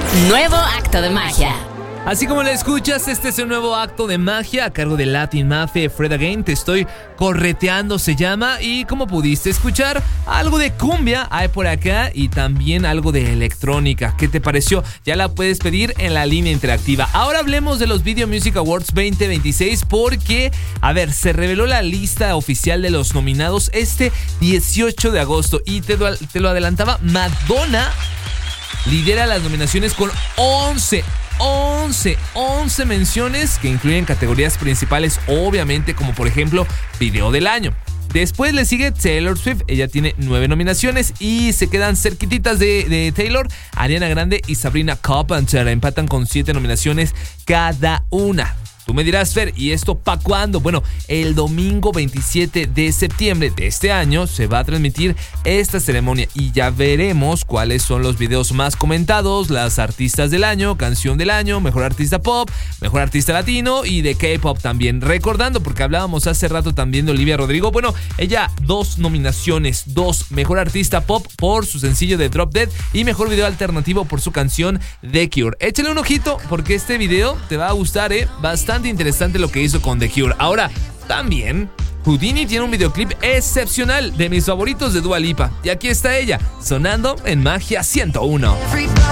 Nuevo acto de magia. Así como lo escuchas, este es un nuevo acto de magia a cargo de Latin Mafia, Fred Again. Te estoy correteando se llama. Y como pudiste escuchar, algo de cumbia hay por acá y también algo de electrónica. ¿Qué te pareció? Ya la puedes pedir en la línea interactiva. Ahora hablemos de los Video Music Awards 2026 porque, se reveló la lista oficial de los nominados este 18 de agosto. Y te lo adelantaba, Madonna lidera las nominaciones con 11 menciones que incluyen categorías principales, obviamente, como por ejemplo Video del Año. Después le sigue Taylor Swift, ella tiene 9 nominaciones y se quedan cerquititas de Taylor, Ariana Grande y Sabrina Carpenter, empatan con 7 nominaciones cada una. Tú me dirás, Fer, ¿y esto pa' cuándo? Bueno, el domingo 27 de septiembre de este año se va a transmitir esta ceremonia y ya veremos cuáles son los videos más comentados, las artistas del año, canción del año, mejor artista pop, mejor artista latino y de K-pop también. Recordando, porque hablábamos hace rato también de Olivia Rodrigo, bueno, ella 2 nominaciones, 2, mejor artista pop por su sencillo de Drop Dead y mejor video alternativo por su canción The Cure. Échale un ojito porque este video te va a gustar, bastante interesante lo que hizo con The Cure. Ahora, también Houdini tiene un videoclip excepcional de mis favoritos de Dua Lipa. Y aquí está ella, sonando en Magia 101.